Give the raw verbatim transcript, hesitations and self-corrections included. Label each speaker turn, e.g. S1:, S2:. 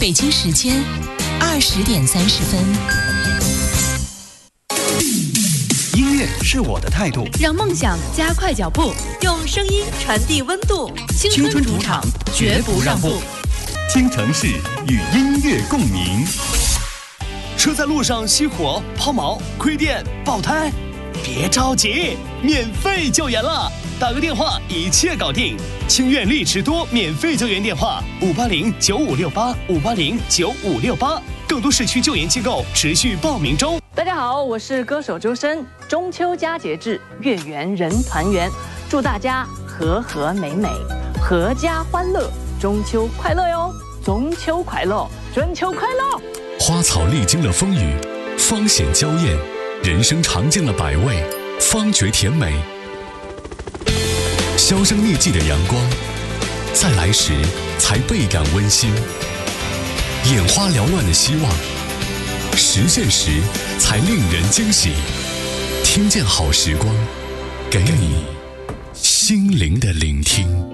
S1: 北京时间二十点三十分。
S2: 音乐是我的态度，
S3: 让梦想加快脚步，用声音传递温度。青春主场，绝不让步。
S4: 听城市与音乐共鸣。
S2: 车在路上熄火、抛锚、亏电、爆胎，别着急，免费救援了！打个电话，一切搞定。清苑丽驰多免费救援电话：五八零九五六八五八零九五六八。更多市区救援机构持续报名中。
S5: 大家好，我是歌手周深。中秋佳节至，月圆人团圆，祝大家和和美美，阖家欢乐，中秋快乐哟！中秋快乐，中秋快乐！
S6: 花草历经了风雨，方显娇艳；人生尝尽了百味，方觉甜美。销声匿迹的阳光，再来时才倍感温馨。眼花缭乱的希望，实现时才令人惊喜。听见好时光，给你